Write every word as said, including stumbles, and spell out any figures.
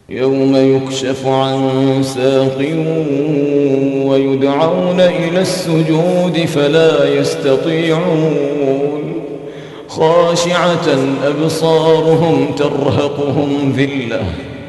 يوم يكشف عن ساق ويدعون إلى السجود فلا يستطيعون خاشعة أبصارهم ترهقهم ذلة